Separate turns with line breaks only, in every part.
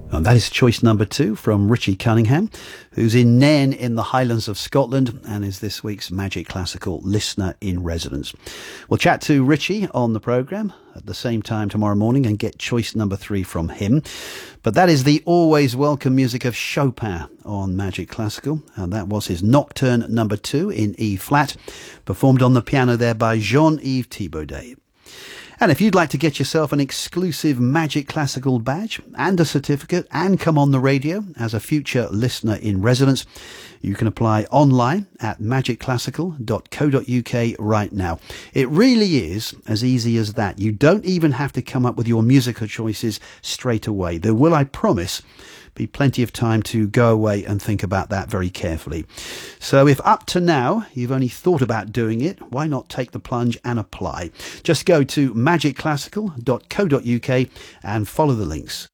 And that is choice number 2 from Richie Cunningham, who's in Nairn in the Highlands of Scotland and is this week's Magic Classical Listener in Residence. We'll chat to Richie on the programme at the same time tomorrow morning and get choice number 3 from him. But that is the always welcome music of Chopin on Magic Classical, and that was his Nocturne number 2 in E flat, performed on the piano there by Jean-Yves Thibaudet. And if you'd like to get yourself an exclusive Magic Classical badge and a certificate and come on the radio as a future listener in residence, you can apply online at magicclassical.co.uk right now. It really is as easy as that. You don't even have to come up with your musical choices straight away. There will, I promise, be plenty of time to go away and think about that very carefully. So if up to now you've only thought about doing it, why not take the plunge and apply? Just go to magicclassical.co.uk and follow the links.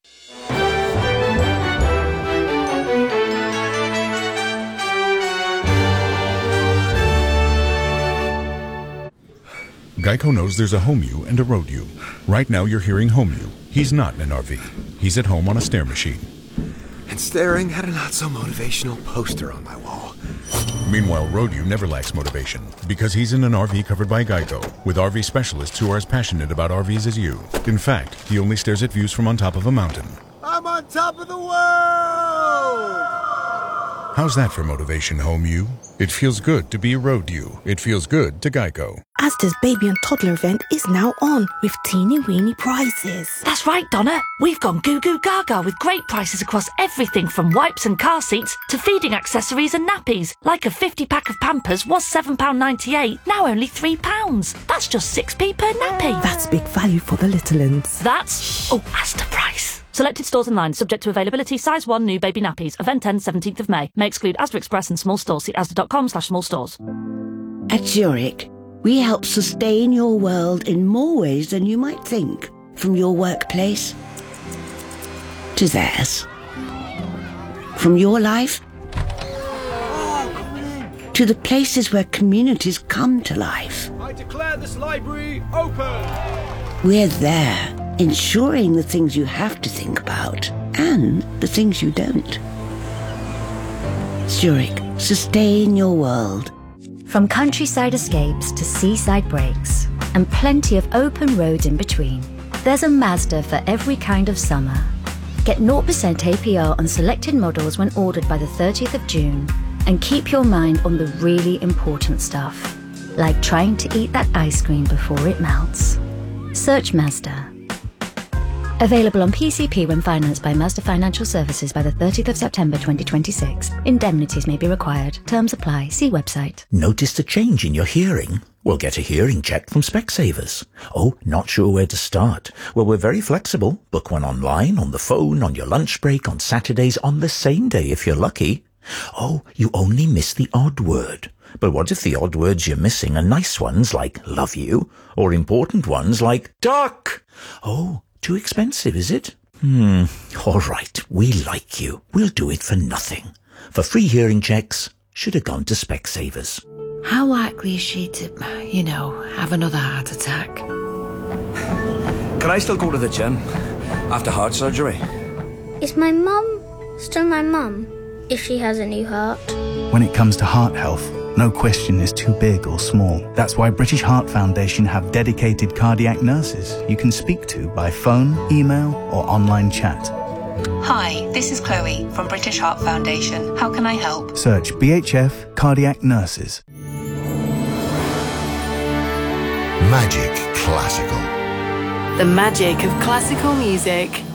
Geico knows there's a home you and a road you. Right now you're hearing home you. He's not in an RV. He's at home on a stair machine.
And staring at a not-so-motivational poster on my wall.
Meanwhile, Road-U never lacks motivation because he's in an RV covered by Geico with RV specialists who are as passionate about RVs as you. In fact, he only stares at views from on top of a mountain.
I'm on top of the world!
How's that for motivation, home you? It feels good to be a Road-U. It feels good to Geico.
Asda's baby and toddler event is now on with teeny weeny prizes.
That's right, Donna. We've gone goo goo gaga with great prices across everything from wipes and car seats to feeding accessories and nappies. Like a 50-pack of Pampers was £7.98, now only £3. That's just 6p per nappy.
That's big value for the little uns.
That's Asda price. Selected stores online, subject to availability, size 1 new baby nappies. Event ends 17th of May. May exclude Asda Express and small stores. See asda.com/small stores.
At Zurich, we help sustain your world in more ways than you might think. From your workplace to theirs. From your life to the places where communities come to life.
I declare this library open!
We're there, ensuring the things you have to think about and the things you don't. Zurich, sustain your world.
From countryside escapes to seaside breaks, and plenty of open roads in between, there's a Mazda for every kind of summer. Get 0% APR on selected models when ordered by the 30th of June, and keep your mind on the really important stuff, like trying to eat that ice cream before it melts. Search Mazda. Available on PCP when financed by Mazda Financial Services by the 30th of September 2026. Indemnities may be required. Terms apply. See website.
Noticed a change in your hearing? Well, get a hearing check from Specsavers. Oh, not sure where to start? Well, we're very flexible. Book one online, on the phone, on your lunch break, on Saturdays, on the same day if you're lucky. Oh, you only miss the odd word. But what if the odd words you're missing are nice ones like love you, or important ones like duck? Oh, too expensive, is it? All right, we like you. We'll do it for nothing. For free hearing checks, should have gone to Specsavers.
How likely is she to, have another heart attack?
Can I still go to the gym after heart surgery?
Is my mum still my mum if she has a new heart?
When it comes to heart health, no question is too big or small. That's why British Heart Foundation have dedicated cardiac nurses you can speak to by phone, email or online chat.
Hi, this is Chloe from British Heart Foundation. How can I help?
Search BHF Cardiac Nurses.
Magic Classical.
The magic of classical music.